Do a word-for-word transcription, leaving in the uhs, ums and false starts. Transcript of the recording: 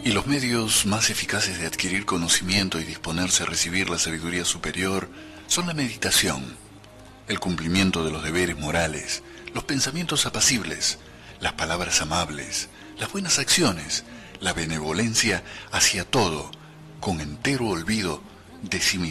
Y los medios más eficaces de adquirir conocimiento y disponerse a recibir la sabiduría superior son la meditación, el cumplimiento de los deberes morales, los pensamientos apacibles, las palabras amables, las buenas acciones, la benevolencia hacia todo, con entero olvido de sí mismo.